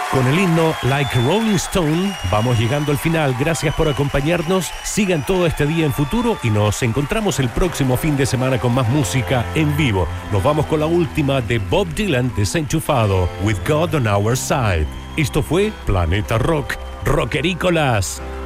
Con el himno Like Rolling Stone vamos llegando al final. Gracias por acompañarnos. Sigan todo este día en Futuro y nos encontramos el próximo fin de semana con más música en vivo. Nos vamos con la última de Bob Dylan, Desenchufado, With God on Our Side. Esto fue Planeta Rock. Rockerícolas.